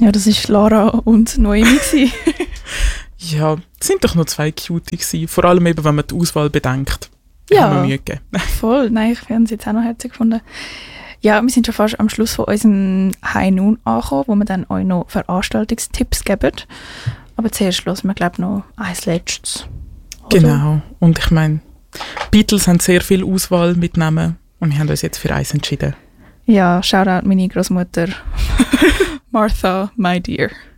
Ja, das war Lara und Noemi gewesen. Ja, es sind doch noch 2 Cutie gewesen. Vor allem eben, wenn man die Auswahl bedenkt. Ja, haben wir Mühe gegeben. voll. Nein, ich habe es jetzt auch noch herzig gefunden. Ja, wir sind schon fast am Schluss von unserem High Noon angekommen, wo wir dann euch noch Veranstaltungstipps geben. Aber zuerst hören wir, glaube ich, noch eins letztes. Oder? Genau. Und ich meine, Beatles haben sehr viel Auswahl mitnehmen und wir haben uns jetzt für eins entschieden. Ja, Shoutout meine Großmutter Martha, my dear.